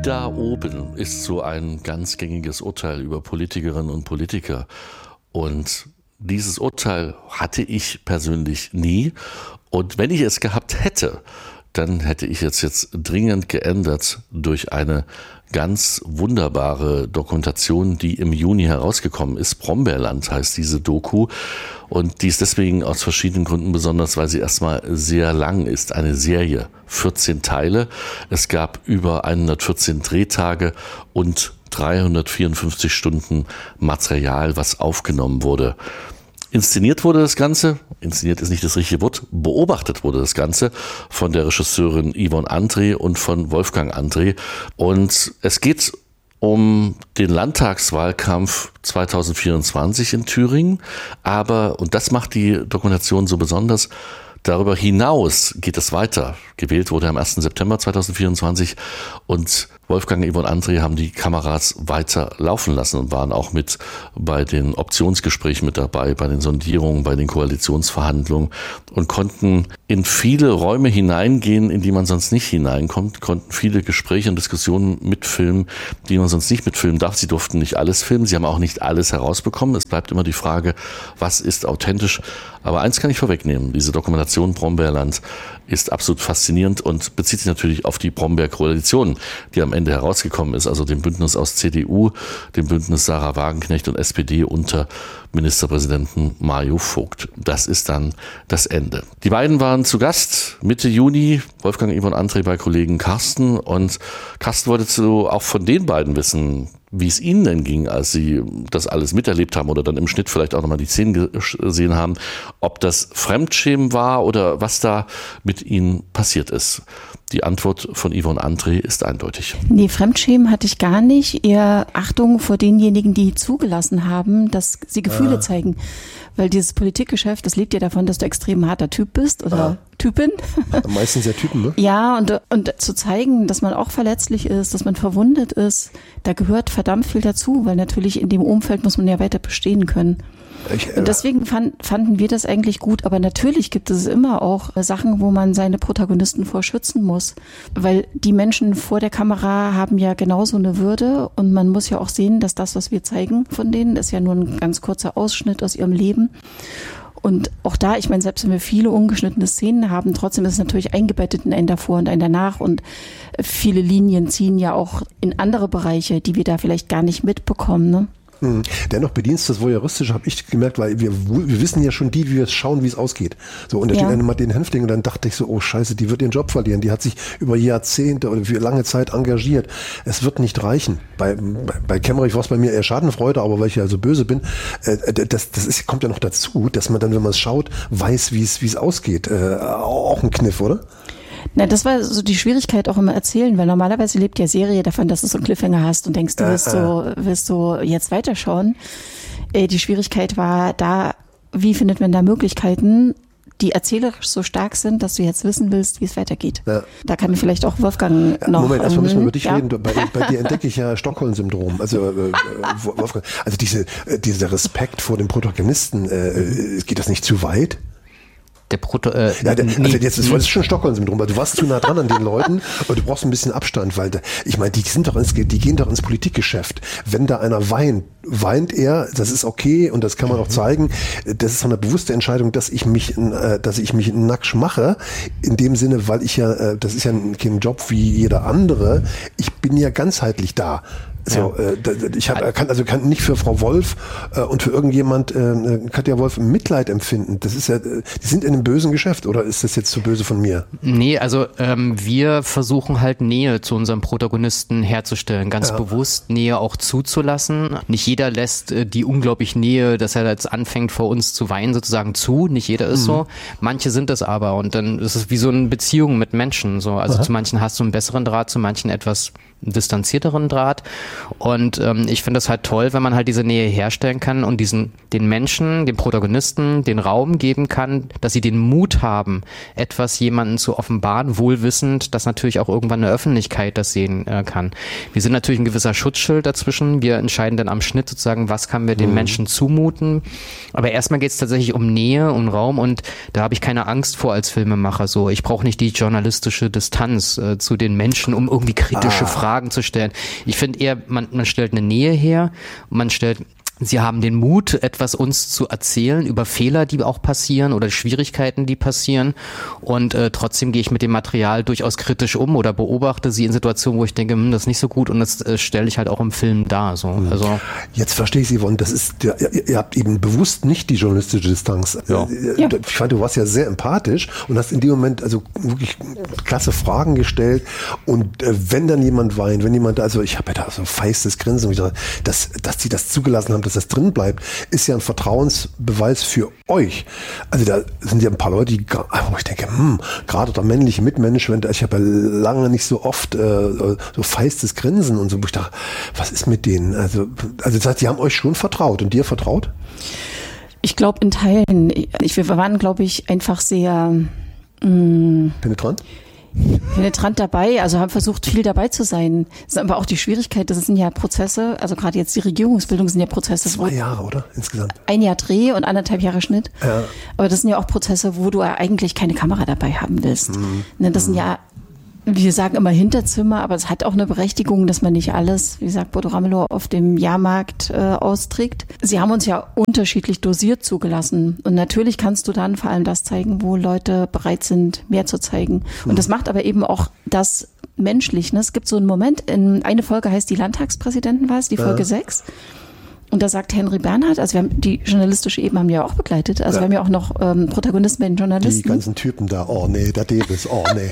da oben ist so ein ganz gängiges Urteil über Politikerinnen und Politiker. Und dieses Urteil hatte ich persönlich nie. Und wenn ich es gehabt hätte, dann hätte ich es jetzt dringend geändert durch eine ganz wunderbare Dokumentation, die im Juni herausgekommen ist. Brombeerland heißt diese Doku. Und die ist deswegen aus verschiedenen Gründen besonders, weil sie erstmal sehr lang ist. Eine Serie, 14 Teile. Es gab über 114 Drehtage und 354 Stunden Material, was aufgenommen wurde. Inszeniert wurde das Ganze, inszeniert ist nicht das richtige Wort, beobachtet wurde das Ganze von der Regisseurin Yvonne André und von Wolfgang André. Und es geht um den Landtagswahlkampf 2024 in Thüringen. Aber, und das macht die Dokumentation so besonders, darüber hinaus geht es weiter. Gewählt wurde am 1. September 2024 und Wolfgang und Yvonne André haben die Kameras weiter laufen lassen und waren auch mit bei den Optionsgesprächen mit dabei, bei den Sondierungen, bei den Koalitionsverhandlungen und konnten in viele Räume hineingehen, in die man sonst nicht hineinkommt, konnten viele Gespräche und Diskussionen mitfilmen, die man sonst nicht mitfilmen darf. Sie durften nicht alles filmen, sie haben auch nicht alles herausbekommen. Es bleibt immer die Frage, was ist authentisch? Aber eins kann ich vorwegnehmen, diese Dokumentation Brombeerland ist absolut faszinierend und bezieht sich natürlich auf die Brombeer-Koalition, die am Ende herausgekommen ist, also dem Bündnis aus CDU, dem Bündnis Sarah Wagenknecht und SPD unter Ministerpräsidenten Mario Vogt. Das ist dann das Ende. Die beiden waren zu Gast Mitte Juni, Wolfgang und Yvonne André bei Kollegen Carsten, und Carsten wollte auch von den beiden wissen, wie es ihnen denn ging, als sie das alles miterlebt haben oder dann im Schnitt vielleicht auch nochmal die Szenen gesehen haben, ob das Fremdschämen war oder was da mit ihnen passiert ist. Die Antwort von Yvonne André ist eindeutig. Nee, Fremdschämen hatte ich gar nicht. Eher Achtung vor denjenigen, die zugelassen haben, dass sie Gefühle zeigen. Weil dieses Politikgeschäft, das lebt ja davon, dass du extrem harter Typ bist oder Typin. Meistens ja Typen, ne? Ja, und zu zeigen, dass man auch verletzlich ist, dass man verwundet ist, da gehört verdammt viel dazu, weil natürlich in dem Umfeld muss man ja weiter bestehen können. Und deswegen fanden wir das eigentlich gut, aber natürlich gibt es immer auch Sachen, wo man seine Protagonisten vor schützen muss, weil die Menschen vor der Kamera haben ja genauso eine Würde und man muss ja auch sehen, dass das, was wir zeigen von denen, ist ja nur ein ganz kurzer Ausschnitt aus ihrem Leben. Und auch da, ich meine, selbst wenn wir viele ungeschnittene Szenen haben, trotzdem ist es natürlich eingebettet in ein davor und ein danach und viele Linien ziehen ja auch in andere Bereiche, die wir da vielleicht gar nicht mitbekommen, ne? Dennoch bedienst das Voyeuristische, habe ich gemerkt, weil wir wissen ja schon wie wir es schauen, wie es ausgeht. So, und natürlich mal den Häftling, und dann dachte ich so, oh Scheiße, die wird ihren Job verlieren. Die hat sich über Jahrzehnte oder für lange Zeit engagiert. Es wird nicht reichen. Bei Kemmerich war es bei mir eher Schadenfreude, aber weil ich ja so böse bin, kommt ja noch dazu, dass man dann, wenn man es schaut, weiß, wie es ausgeht. Auch ein Kniff, oder? Na, das war so die Schwierigkeit auch im Erzählen, weil normalerweise lebt ja Serie davon, dass du so einen Cliffhanger hast und denkst, du willst du jetzt weiterschauen. Die Schwierigkeit war da, wie findet man da Möglichkeiten, die erzählerisch so stark sind, dass du jetzt wissen willst, wie es weitergeht. Ja. Da kann mir vielleicht auch Wolfgang noch... Moment, erstmal müssen wir über dich reden. Bei dir entdecke ich ja Stockholm-Syndrom. Also Wolfgang, also dieser Respekt vor dem Protagonisten, geht das nicht zu weit? Jetzt ist schon Stockholm-Syndrom, weil du warst zu nah dran an den Leuten, aber du brauchst ein bisschen Abstand, weil ich meine, die gehen doch ins Politikgeschäft. Wenn da einer weint er, das ist okay und das kann man auch zeigen. Das ist so eine bewusste Entscheidung, dass ich mich nackt mache, in dem Sinne, weil ich ja, das ist ja kein Job wie jeder andere. Ich bin ja ganzheitlich da. So, kann nicht für Frau Wolf und für irgendjemand Katja Wolf Mitleid empfinden. Das ist ja, die sind in einem bösen Geschäft, oder ist das jetzt zu böse von mir? Nee, also wir versuchen halt Nähe zu unserem Protagonisten herzustellen, ganz bewusst Nähe auch zuzulassen. Nicht jeder lässt die unglaublich Nähe, dass er jetzt anfängt vor uns zu weinen sozusagen zu. Nicht jeder ist so. Manche sind es aber, und dann ist es wie so eine Beziehung mit Menschen. So, also zu manchen hast du einen besseren Draht, zu manchen etwas distanzierteren Draht. Und ich finde das halt toll, wenn man halt diese Nähe herstellen kann und den Menschen, den Protagonisten, den Raum geben kann, dass sie den Mut haben, etwas jemanden zu offenbaren, wohlwissend, dass natürlich auch irgendwann eine Öffentlichkeit das sehen kann. Wir sind natürlich ein gewisser Schutzschild dazwischen. Wir entscheiden dann am Schnitt sozusagen, was kann wir den Menschen zumuten. Aber erstmal geht es tatsächlich um Nähe, um Raum, und da habe ich keine Angst vor als Filmemacher. So, ich brauche nicht die journalistische Distanz zu den Menschen, um irgendwie kritische Fragen zu stellen. Ich finde eher, man stellt eine Nähe her, sie haben den Mut, etwas uns zu erzählen über Fehler, die auch passieren oder Schwierigkeiten, die passieren, und trotzdem gehe ich mit dem Material durchaus kritisch um oder beobachte sie in Situationen, wo ich denke, das ist nicht so gut, und das stelle ich halt auch im Film dar. So. Also, jetzt verstehe ich Sie, Yvonne, das ist, ihr habt eben bewusst nicht die journalistische Distanz. Ja. Ich fand, du warst ja sehr empathisch und hast in dem Moment also wirklich klasse Fragen gestellt, und wenn dann jemand weint, also ich habe ja da so ein feistes Grinsen, dass die das zugelassen haben, dass das drin bleibt, ist ja ein Vertrauensbeweis für euch. Also da sind ja ein paar Leute, wo ich denke, gerade der männliche Mitmensch, ich habe ja lange nicht so oft so feistes Grinsen und so, wo ich dachte, was ist mit denen? Also das heißt, die haben euch schon vertraut, und dir vertraut? Ich glaube in Teilen. Wir waren, glaube ich, einfach sehr penetrant dabei, also haben versucht, viel dabei zu sein. Das ist aber auch die Schwierigkeit, das sind ja Prozesse, also gerade jetzt die Regierungsbildung sind ja Prozesse. 2 Jahre, oder? Insgesamt. 1 Jahr Dreh und 1,5 Jahre Schnitt. Ja. Aber das sind ja auch Prozesse, wo du eigentlich keine Kamera dabei haben willst. Das sind ja, wir sagen immer Hinterzimmer, aber es hat auch eine Berechtigung, dass man nicht alles, wie sagt Bodo Ramelow, auf dem Jahrmarkt austrägt. Sie haben uns ja unterschiedlich dosiert zugelassen. Und natürlich kannst du dann vor allem das zeigen, wo Leute bereit sind, mehr zu zeigen. Und das macht aber eben auch das menschlich. Ne? Es gibt so einen Moment, eine Folge heißt die Landtagspräsidentenwahl, die Folge 6. Und da sagt Henry Bernhard, also wir haben die journalistische Ebene haben wir auch begleitet, also wir haben ja auch noch Protagonisten bei den Journalisten. Die ganzen Typen da, oh nee, der Davis, oh nee.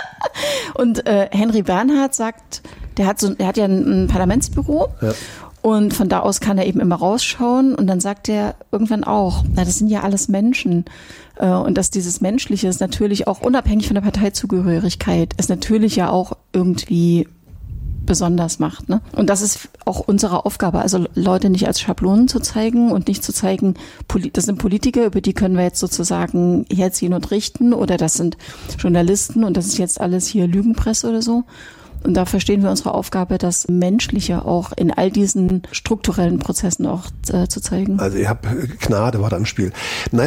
Und Henry Bernhard sagt, der hat ja ein Parlamentsbüro, und von da aus kann er eben immer rausschauen, und dann sagt er irgendwann auch, das sind ja alles Menschen, und dass dieses Menschliche ist natürlich auch unabhängig von der Parteizugehörigkeit, ist natürlich ja auch irgendwie besonders macht. Ne? Und das ist auch unsere Aufgabe, also Leute nicht als Schablonen zu zeigen und nicht zu zeigen, das sind Politiker, über die können wir jetzt sozusagen herziehen und richten, oder das sind Journalisten und das ist jetzt alles hier Lügenpresse oder so. Und da verstehen wir unsere Aufgabe, das Menschliche auch in all diesen strukturellen Prozessen auch zu zeigen. Also ihr habt Gnade, war da im Spiel.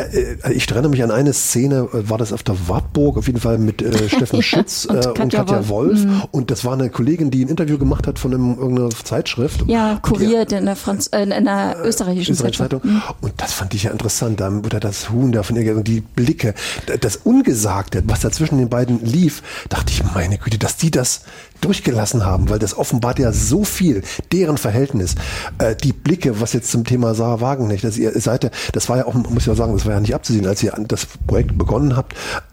Ich erinnere mich an eine Szene, war das auf der Wartburg, auf jeden Fall mit Steffen Schütz und Katja Wolf. Und das war eine Kollegin, die ein Interview gemacht hat von irgendeiner Zeitschrift. Ja, Kurier in einer österreichischen Zeitung. Und das fand ich ja interessant. Da wurde das Huhn da von ihr, und die Blicke, das Ungesagte, was da zwischen den beiden lief, dachte ich, meine Güte, dass die das durchgelassen haben, weil das offenbart ja so viel, deren Verhältnis. Die Blicke, was jetzt zum Thema Sarah Wagenknecht, dass ihr Seite, das war ja auch, muss ich ja sagen, das war ja nicht abzusehen, als ihr das Projekt begonnen habt,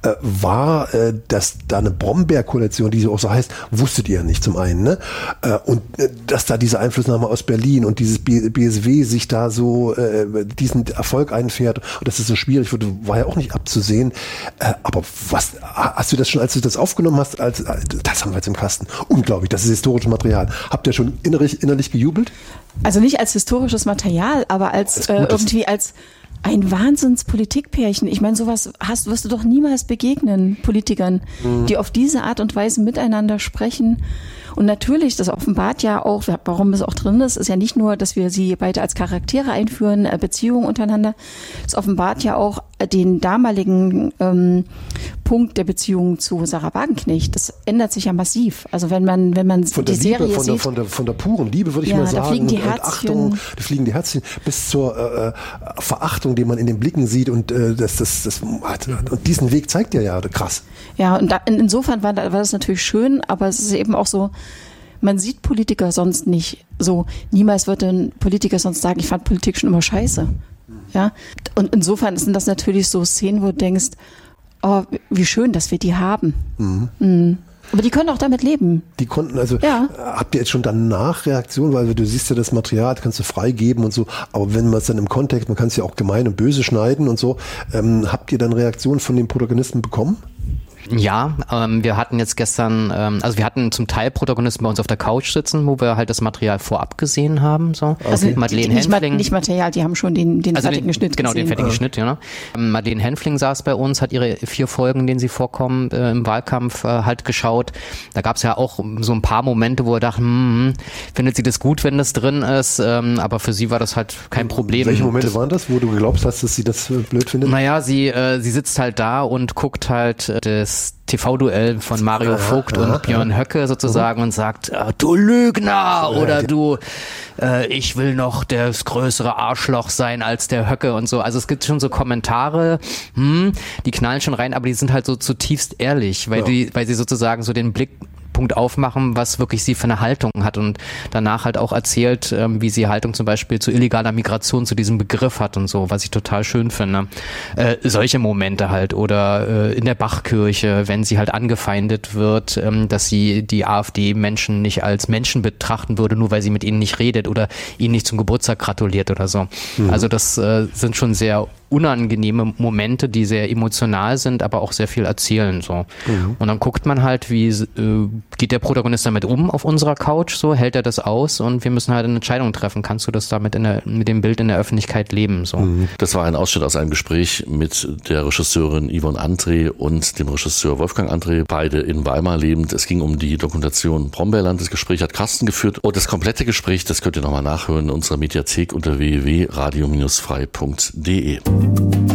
war, dass da eine Brombeer-Koalition, die so auch so heißt, wusstet ihr ja nicht zum einen, ne? Und dass da diese Einflussnahme aus Berlin und dieses BSW sich da so diesen Erfolg einfährt und dass es so schwierig wird, war ja auch nicht abzusehen. Aber was, hast du das schon, als du das aufgenommen hast, das haben wir jetzt im Kasten. Unglaublich, das ist historisches Material. Habt ihr schon innerlich gejubelt? Also nicht als historisches Material, aber als irgendwie als ein Wahnsinns-Politikpärchen. Ich meine, sowas wirst du doch niemals begegnen, Politikern, die auf diese Art und Weise miteinander sprechen. Und natürlich, das offenbart ja auch, warum es auch drin ist ja nicht nur, dass wir sie beide als Charaktere einführen, Beziehungen untereinander. Es offenbart ja auch den damaligen Punkt der Beziehung zu Sarah Wagenknecht. Das ändert sich ja massiv. Also wenn man von die Serie Liebe, sieht, von der puren Liebe, würde ich mal sagen, da fliegen die und Achtung, da fliegen die Herzchen bis zur Verachtung, die man in den Blicken sieht, und und diesen Weg zeigt ja krass. Ja, und insofern war das natürlich schön, aber es ist eben auch so, man sieht Politiker sonst nicht so. Niemals wird ein Politiker sonst sagen, ich fand Politik schon immer scheiße. Ja, und insofern sind das natürlich so Szenen, wo du denkst, oh, wie schön, dass wir die haben. Aber die können auch damit leben. Die konnten, also habt ihr jetzt schon danach Reaktionen, weil du siehst ja das Material, das kannst du freigeben und so, aber wenn man es dann im Kontext, man kann es ja auch gemein und böse schneiden und so, habt ihr dann Reaktionen von den Protagonisten bekommen? Ja, wir hatten jetzt gestern, also wir hatten zum Teil Protagonisten bei uns auf der Couch sitzen, wo wir halt das Material vorab gesehen haben. So. Also Madeleine Henfling. Nicht Material, die haben schon den fertigen Schnitt genau, gesehen. Den fertigen Schnitt, ja. Madeleine Henfling saß bei uns, hat ihre 4 Folgen, in denen sie vorkommen, im Wahlkampf halt geschaut. Da gab es ja auch so ein paar Momente, wo er dachte, findet sie das gut, wenn das drin ist, aber für sie war das halt kein Problem. Welche Momente waren das, wo du geglaubt hast, dass sie das blöd findet? Naja, sie sitzt halt da und guckt halt das TV-Duell von Mario Vogt und Björn Höcke sozusagen und sagt, du Lügner oder du, ich will noch das größere Arschloch sein als der Höcke und so. Also es gibt schon so Kommentare, die knallen schon rein, aber die sind halt so zutiefst ehrlich, weil sie sozusagen so den Blickpunkt aufmachen, was wirklich sie für eine Haltung hat und danach halt auch erzählt, wie sie Haltung zum Beispiel zu illegaler Migration, zu diesem Begriff hat und so, was ich total schön finde. Solche Momente halt oder in der Bachkirche, wenn sie halt angefeindet wird, dass sie die AfD-Menschen nicht als Menschen betrachten würde, nur weil sie mit ihnen nicht redet oder ihnen nicht zum Geburtstag gratuliert oder so. Also das sind schon sehr unangenehme Momente, die sehr emotional sind, aber auch sehr viel erzählen so. Und dann guckt man halt, wie geht der Protagonist damit um auf unserer Couch, so hält er das aus und wir müssen halt eine Entscheidung treffen. Kannst du das damit mit dem Bild in der Öffentlichkeit leben? So. Das war ein Ausschnitt aus einem Gespräch mit der Regisseurin Yvonne André und dem Regisseur Wolfgang André, beide in Weimar lebend. Es ging um die Dokumentation Brombeerland. Das Gespräch hat Carsten geführt und das komplette Gespräch, das könnt ihr nochmal nachhören in unserer Mediathek unter www.radio-frei.de.